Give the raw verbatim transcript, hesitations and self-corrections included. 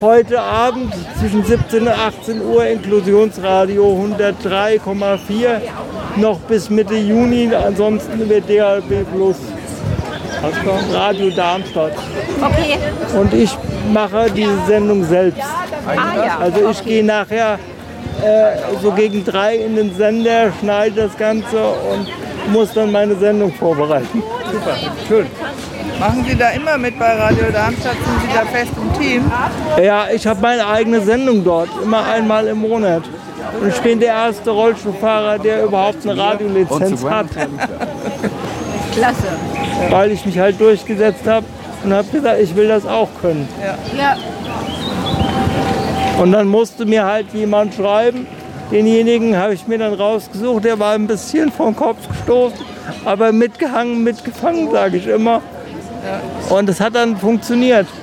Heute Abend zwischen siebzehn und achtzehn Uhr Inklusionsradio hundertdrei Komma vier, noch bis Mitte Juni, ansonsten über D A B Plus. Radio Darmstadt. Okay. Und ich mache diese Sendung selbst. Ah, ja. Also ich gehe nachher äh, so gegen drei in den Sender, schneide das Ganze und muss dann meine Sendung vorbereiten. Super, schön. Machen Sie da immer mit bei Radio Darmstadt? Sind Sie da fest im Team? Ja, ich habe meine eigene Sendung dort, immer einmal im Monat. Und ich bin der erste Rollstuhlfahrer, der überhaupt eine Radiolizenz hat. Klasse. Weil ich mich halt durchgesetzt habe und habe gesagt, ich will das auch können. Ja. Ja. Und dann musste mir halt jemand schreiben. Denjenigen habe ich mir dann rausgesucht, der war ein bisschen vom Kopf gestoßen, aber mitgehangen, mitgefangen, sage ich immer. Und es hat dann funktioniert.